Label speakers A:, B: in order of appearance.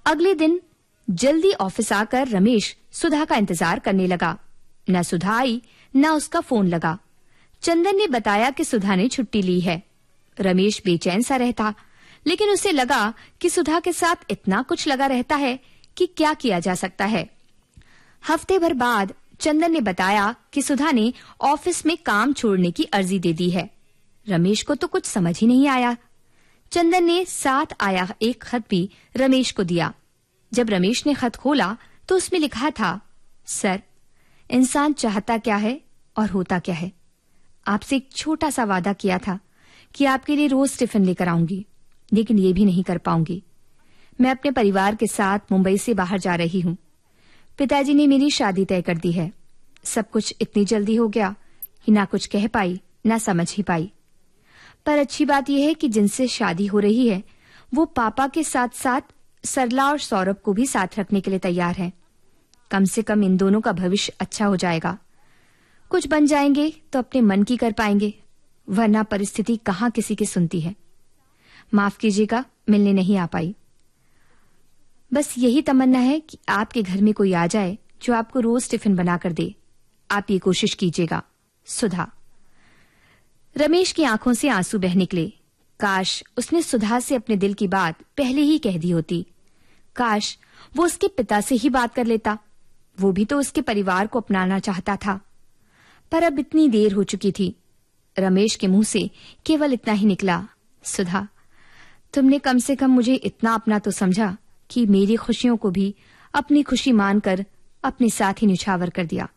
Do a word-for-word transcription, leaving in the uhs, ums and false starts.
A: अगले दिन जल्दी ऑफिस आकर रमेश सुधा का इंतजार करने लगा। न सुधा आई, न उसका फोन लगा। चंदन ने बताया कि सुधा ने छुट्टी ली है। रमेश बेचैन सा रहता, लेकिन उसे लगा कि सुधा के साथ इतना कुछ लगा रहता है कि क्या किया जा सकता है। हफ्ते भर बाद चंदन ने बताया कि सुधा ने ऑफिस में काम छोड़ने की अर्जी दे दी है। रमेश को तो कुछ समझ ही नहीं आया। चंदन ने साथ आया एक खत भी रमेश को दिया। जब रमेश ने खत खोला तो उसमें लिखा था, सर, इंसान चाहता क्या है और होता क्या है। आपसे एक छोटा सा वादा किया था कि आपके लिए रोज टिफिन लेकर आऊंगी, लेकिन ये भी नहीं कर पाऊंगी। मैं अपने परिवार के साथ मुंबई से बाहर जा रही हूँ। पिताजी ने मेरी शादी तय कर दी है। सब कुछ इतनी जल्दी हो गया कि ना कुछ कह पाई, ना समझ ही पाई। पर अच्छी बात यह है कि जिनसे शादी हो रही है वो पापा के साथ साथ सरला और सौरभ को भी साथ रखने के लिए तैयार है। कम से कम इन दोनों का भविष्य अच्छा हो जाएगा। कुछ बन जाएंगे तो अपने मन की कर पाएंगे, वरना परिस्थिति कहाँ किसी की सुनती है। माफ कीजिएगा, मिलने नहीं आ पाई। बस यही तमन्ना है कि आपके घर में कोई आ जाए जो आपको रोज टिफिन बनाकर दे। आप ये कोशिश कीजिएगा। सुधा। रमेश की आंखों से आंसू बह निकले। काश उसने सुधा से अपने दिल की बात पहले ही कह दी होती। काश वो उसके पिता से ही बात कर लेता। वो भी तो उसके परिवार को अपनाना चाहता था। पर अब इतनी देर हो चुकी थी। रमेश के मुंह से केवल इतना ही निकला, सुधा, तुमने कम से कम मुझे इतना अपना तो समझा कि मेरी खुशियों को भी अपनी खुशी मानकर अपने साथ ही निछावर कर दिया।